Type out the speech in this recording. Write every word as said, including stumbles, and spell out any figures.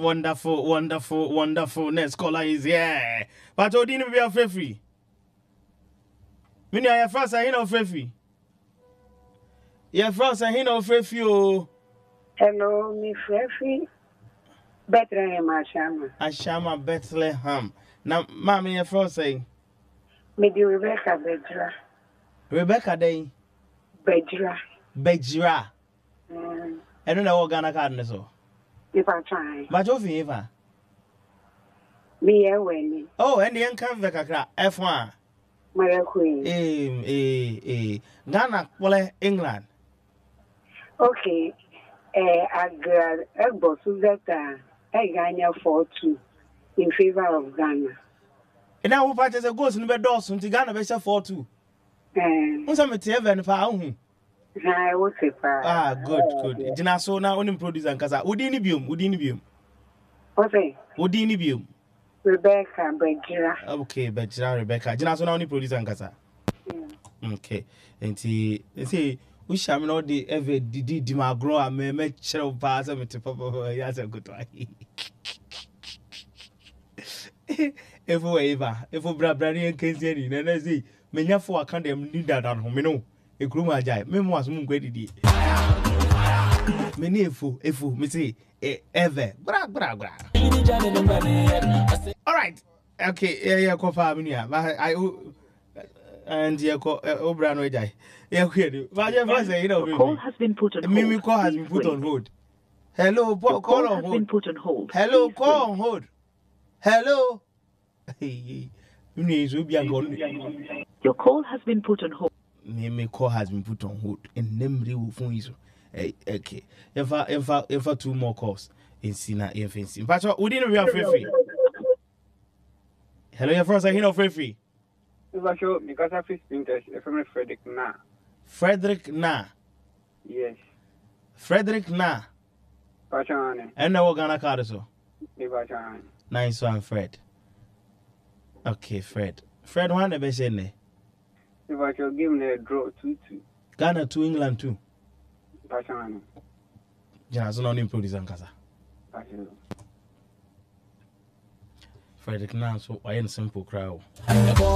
wonderful, wonderful, wonderful. Next caller is here. But you didn't be a free free. Mini your first I know free free. Your first I know free free. Hello, me free free. Bethlehem Ashama. Ashama Bethlehem. Now, mommy, your first say. Me di Rebecca Bejra. Rebecca Day. Bejra. Bejra. Mm. I don't know what Ghana card so. If I try. But you favor. Me a winning. Oh, and the uncle Vecca F one. My queen. Eh, eh, eh. Ghana, well, England. Okay. Eh, I got a boss that I Ghana four two in favor of Ghana. And now who parties a ghost in the Dawson to Ghana Bessa four two. Eh. What's a material and pound? I would say, Ah, good, good. Dina so now only produce and Casa. Udini Bium, Udini Bium. Okay. Udini Bium. Rebecca Bejra. Okay, Bejra Rebecca. Dina so now only produce and Casa. Okay. And see, see, we shall not the ever did Dima grow and may make sure pass them to Papa. That's a good one. If we ever, if we Brady and Kenzie, and I see, many for a kind of need that on home, you know. A groom ajay, me was moon greedy. Many foo, a fool, me say, ever, bra, bra, bra. All right, okay, yeah, yeah, coffee, minia, I, and yeah, Obrano jay. Yeah, we but your voice, you know, call has been put on hold. Mimi call has been put on hold. Hello, call on hold. Put on hold. Hello, call on hold. Hello. Hey, your call has been put on hold. Mimi call has been put on hold. And memory will phone you. Hey, okay. If I, if I, if I two more calls in Sina, in Fancy. But we didn't be free free. Hello, your first I hear no free free. Because I feel interest from Frederick Na. Frederick Na. Yes. Frederick Na. Pachane. And now we're gonna call so. Pachane. Nice one, Fred. Okay, Fred. Fred, one the best in there. If I shall give me a draw two two. Ghana to England too. Pachane. Jana so no name produce and casa. Pachane. Frederick Na so I am simple crowd.